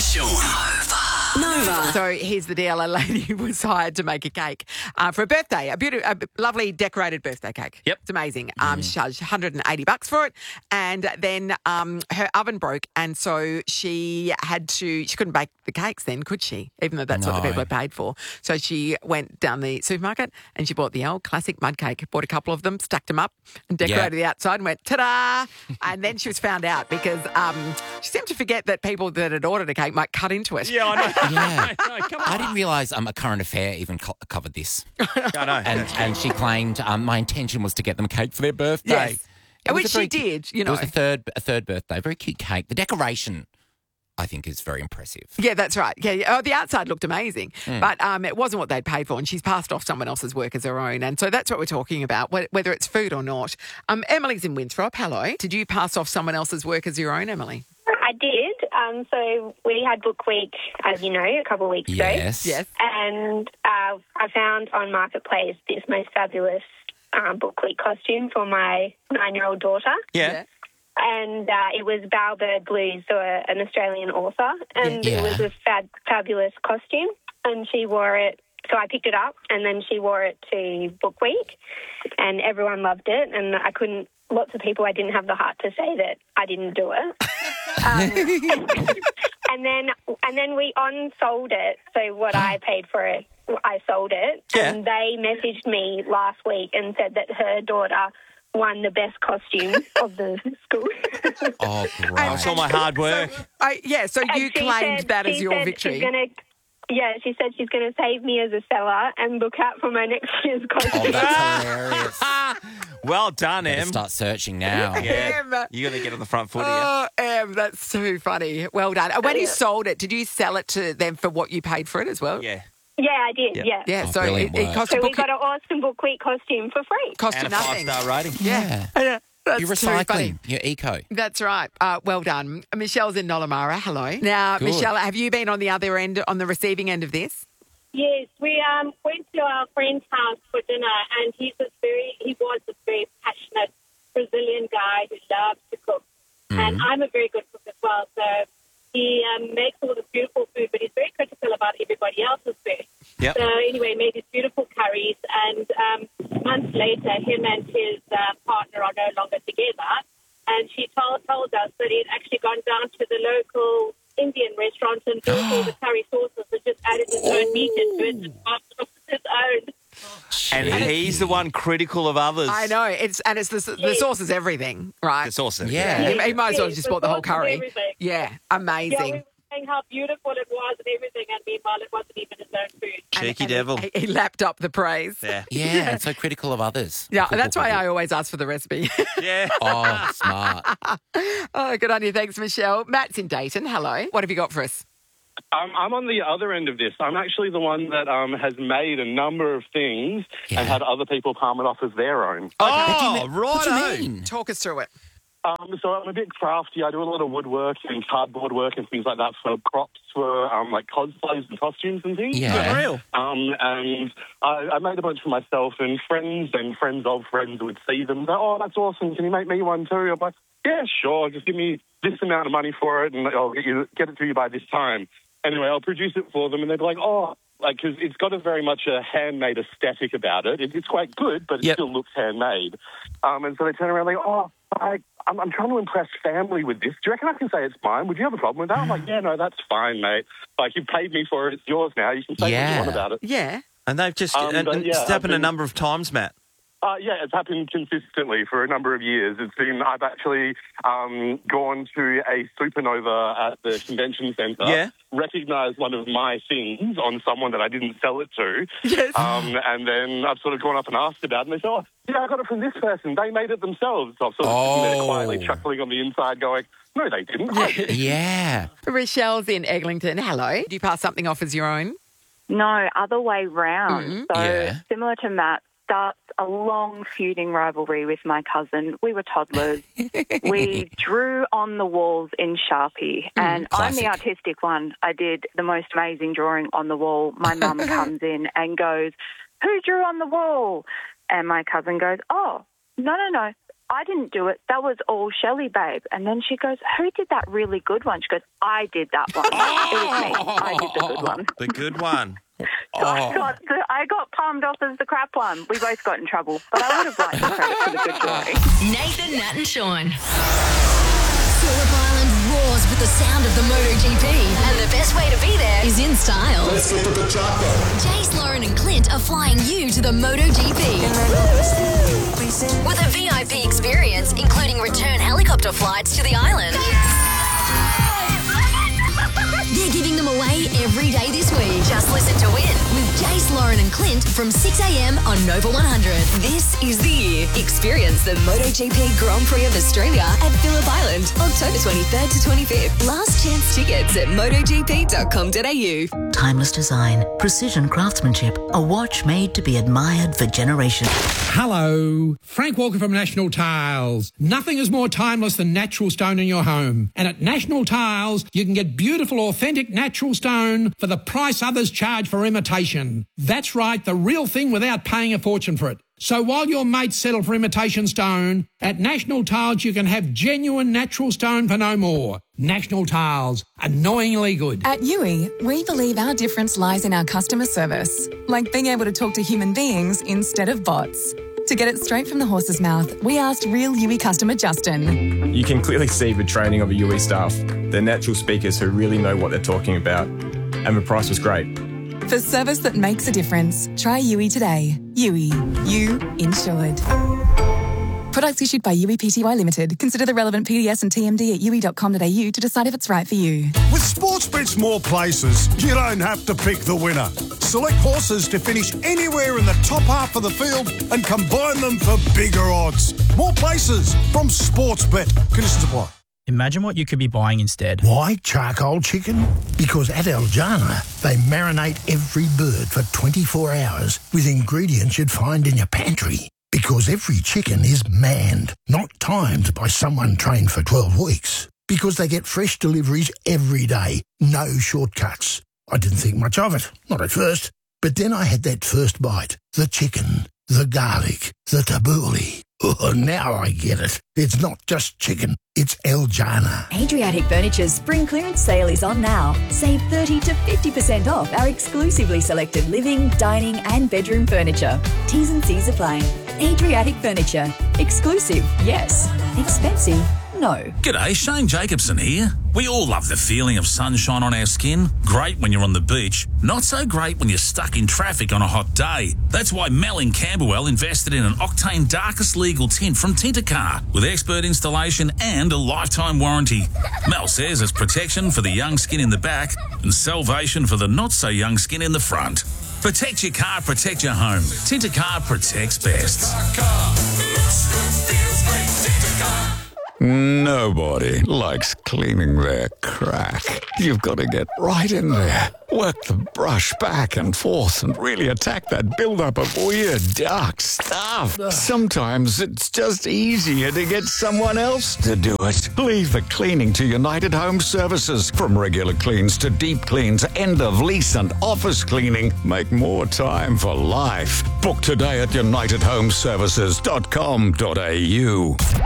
Sean. Nova. So here's the deal. A lady was hired to make a cake for a birthday, a lovely decorated birthday cake. Yep. It's amazing. She charged $180 for it. And then her oven broke. And so she couldn't bake the cakes then, could she? Even though that's what the people had paid for. So she went down the supermarket and she bought the old classic mud cake, bought a couple of them, stacked them up and decorated the outside and went, ta-da! And then she was found out because she seemed to forget that people that had ordered a cake might cut into it. Yeah, I know. Yeah. Come on. I didn't realise A Current Affair even covered this. I know. And she claimed my intention was to get them a cake for their birthday. Yes. It was Which a very she did, you It know. was a third birthday. Very cute cake. The decoration, I think, is very impressive. Yeah, that's right. Yeah, the outside looked amazing, but it wasn't what they'd paid for, and she's passed off someone else's work as her own. And so that's what we're talking about, whether it's food or not. Emily's in Winthrop. Hello. Did you pass off someone else's work as your own, Emily? I did. So we had Book Week, as you know, a couple of weeks ago. Yes. And I found on Marketplace this most fabulous Book Week costume for my 9-year-old daughter. Yeah. And it was Bowerbird Blues, so an Australian author. And Yeah. it was a fabulous costume. And she wore it. So I picked it up, and then she wore it to Book Week, and everyone loved it. And lots of people, I didn't have the heart to say that I didn't do it. And then we on-sold it. So what I paid for it, I sold it. Yeah. And they messaged me last week and said that her daughter won the best costume of the school. Oh, great. It's all my hard work. So And you she claimed said- that as she your said victory. she said she's going to save me as a seller and look out for my next year's costume. Oh, that's hilarious. Well done, Better Em. start searching now. Yeah. Em. You got to get on the front foot here. Oh, Em, that's too funny. Well done. And when you sold it, did you sell it to them for what you paid for it as well? Yeah. Yeah, I did, yeah. Yeah, Oh, so brilliant it work. cost So you we got an awesome Book Week costume for free. cost you And a nothing. 5-star rating. Yeah. Yeah. That's You're too funny. recycling. You're eco. That's right. Well done. Michelle's in Nollamara. Hello. Now, Good. Michelle, have you been on the other end, on the receiving end of this? Yes, we went to our friend's house for dinner, and he was a very passionate Brazilian guy who loves to cook, and I'm a very good cook as well. So he makes all this beautiful food, but he's very critical about everybody else's food. Yep. So anyway, he made these beautiful curries, and months later, him and his partner are no longer together, and she told us that he'd actually gone down to the local Indian restaurant and bought all the curry sauces and just added his own meat into it and passed his own. And he's the one critical of others. I know. The sauce is everything, right? It's awesome. Yeah. He might as well have Yes, just the bought the whole sauce and curry. everything. Yeah, Yeah, amazing. we were saying how beautiful it was and everything, and meanwhile it wasn't even his own food. Cheeky And devil. He lapped up the praise. Yeah. Yeah, and so critical of others. Yeah, that's why I always ask for the recipe. Yeah. Oh, smart. Oh, good on you. Thanks, Michelle. Matt's in Dayton. Hello. What have you got for us? I'm on the other end of this. I'm actually the one that has made a number of things Yeah. and had other people palm it off as their own. Oh, What do right. you mean? Talk us through it. So I'm a bit crafty. I do a lot of woodwork and cardboard work and things like that for props for like cosplays and costumes and things. Yeah. Unreal. And I made a bunch for myself, and friends of friends would see them and go, "Oh, that's awesome! Can you make me one too?" I'm like, "Yeah, sure. Just give me this amount of money for it, and I'll get it to you by this time." Anyway, I'll produce it for them, and they'd be like, "Oh." Like, because it's got a very much a handmade aesthetic about it. It's quite good, but it Yep. still looks handmade. And so they turn around like, "Oh, I'm trying to impress family with this. Do you reckon I can say it's mine? Would you have a problem with that?" I'm like, "Yeah, no, that's fine, mate. Like, you paid me for it. It's yours now. You can say what Yeah. you want about it." Yeah. And they've just But yeah, it's happened a I've been- number of times, Matt. Yeah, it's happened consistently for a number of years. I've actually gone to a supernova at the convention centre, Yeah. recognised one of my things on someone that I didn't sell it to, Yes. and then I've sort of gone up and asked about it, and they said, "Oh, yeah, I got it from this person. They made it themselves." So I'm sort of sitting there quietly chuckling on the inside going, "No, they didn't. I did." Yeah. Rochelle's in Eglinton. Hello. Do you pass something off as your own? No, other way round. So Yeah. similar to Matt, starts a long feuding rivalry with my cousin. We were toddlers. We drew on the walls in Sharpie, and I'm the classic. artistic one. I did the most amazing drawing on the wall. My mum comes in and goes, "Who drew on the wall?" And my cousin goes, "Oh, no, I didn't do it. That was all Shelley, babe. And then she goes, who did that really good one? She goes, I did that one. It was me. I did the good one. The good one. I got palmed off as the crap one. We both got in trouble, but I would have liked the credit for the good story. Nathan, Nat and Sean. Phillip Island roars with the sound of the MotoGP, and the best way to be there is in style. Let's get to the chopper. Jace, Lauren and Clint are flying you to the MotoGP with a VIP experience, including return helicopter flights to the island. They're giving them away every day this week. Just listen to win with Jace, Lauren and Clint from 6 a.m. on Nova 100. This is the year. Experience the MotoGP Grand Prix of Australia at Phillip Island, October 23rd to 25th. Last chance tickets at motogp.com.au. Timeless design, precision craftsmanship, a watch made to be admired for generations. Hello, Frank Walker from National Tiles. Nothing is more timeless than natural stone in your home. And at National Tiles, you can get beautiful, authentic natural stone for the price others charge for imitation. That's right, the real thing without paying a fortune for it. So while your mates settle for imitation stone, at National Tiles you can have genuine natural stone for no more. National Tiles, annoyingly good. At Yui, we believe our difference lies in our customer service, like being able to talk to human beings instead of bots. To get it straight from the horse's mouth, we asked real Yui customer Justin. You can clearly see the training of the Yui staff. They're natural speakers who really know what they're talking about. And the price was great. For service that makes a difference, try Yui today. Yui. You insured. Products issued by Yui Pty Limited. Consider the relevant PDS and TMD at yui.com.au to decide if it's right for you. With Sportsbet's more places, you don't have to pick the winner. Select horses to finish anywhere in the top half of the field and combine them for bigger odds. More places from Sportsbet. Conditions apply. Imagine what you could be buying instead. Why charcoal chicken? Because at El Jana, they marinate every bird for 24 hours with ingredients you'd find in your pantry. Because every chicken is manned, not timed by someone trained for 12 weeks. Because they get fresh deliveries every day, no shortcuts. I didn't think much of it, not at first. But then I had that first bite, the chicken, the garlic, the tabbouleh. Oh, now I get it. It's not just chicken, it's El Jana. Adriatic Furniture's spring clearance sale is on now. Save 30 to 50% off our exclusively selected living, dining and bedroom furniture. T's and C's apply. Adriatic Furniture. Exclusive, yes. Expensive, no. G'day, Shane Jacobson here. We all love the feeling of sunshine on our skin. Great when you're on the beach. Not so great when you're stuck in traffic on a hot day. That's why Mel in Camberwell invested in an Octane Darkest Legal tint from Tintercar with expert installation and a lifetime warranty. Mel says it's protection for the young skin in the back and salvation for the not so young skin in the front. Protect your car, protect your home. Tintercar protects best. Nobody likes cleaning their crack. You've got to get right in there, work the brush back and forth and really attack that buildup of weird, dark stuff. Sometimes it's just easier to get someone else to do it. Leave the cleaning to United Home Services. From regular cleans to deep cleans, end of lease and office cleaning. Make more time for life. Book today at unitedhomeservices.com.au.